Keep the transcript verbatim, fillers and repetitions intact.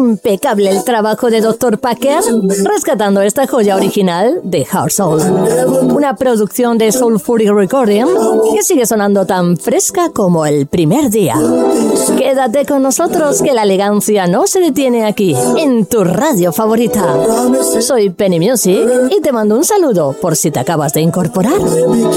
impecable el trabajo de doctor Packer, rescatando esta joya original de Heart Soul. Una producción de Soulfurious Recording que sigue sonando tan fresca como el primer día. Quédate con nosotros, que la elegancia no se detiene aquí, en tu radio favorita. Soy Penny Music y te mando un saludo por si te acabas de incorporar.